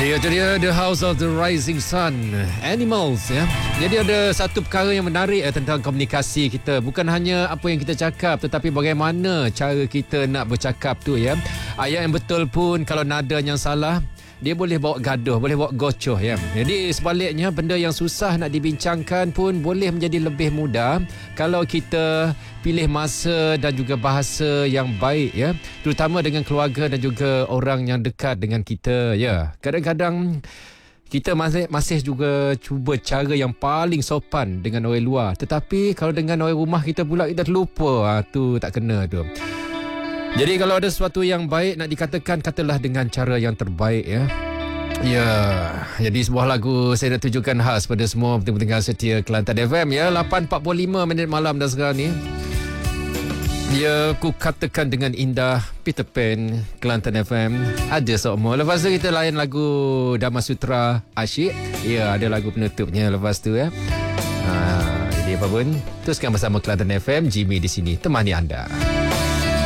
Ya, itu dia The House of the Rising Sun, Animals ya. Jadi ada satu perkara yang menarik tentang komunikasi kita. Bukan hanya apa yang kita cakap, tetapi bagaimana cara kita nak bercakap tu ya. Ayat yang betul pun kalau nada yang salah, dia boleh bawa gaduh, boleh bawa gocoh ya. Jadi sebaliknya, benda yang susah nak dibincangkan pun boleh menjadi lebih mudah kalau kita pilih masa dan juga bahasa yang baik ya, terutama dengan keluarga dan juga orang yang dekat dengan kita ya. Kadang-kadang kita masih juga cuba cara yang paling sopan dengan orang luar, tetapi kalau dengan orang rumah kita pula kita terlupa, tu tak kena tu. Jadi kalau ada sesuatu yang baik nak dikatakan, katalah dengan cara yang terbaik ya. Ya, jadi sebuah lagu saya nak tujukan khas pada semua pendengar setia Kelantan FM ya. 8.45 minit malam dah sekarang ni. Ya, ku katakan dengan indah, Peter Pan, Kelantan FM. Ada semua. Lepas tu kita layan lagu Damasutra Asyik. Ya, ada lagu penutupnya lepas tu ya. Jadi apa pun, teruskan bersama Kelantan FM. Jimmy di sini temani anda.